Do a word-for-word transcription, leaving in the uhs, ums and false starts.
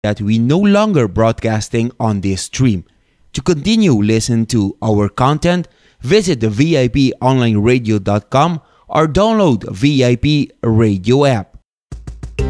that we no longer broadcasting on this stream. To continue listen to our content, visit the V I P online radio dot com or download V I P radio app.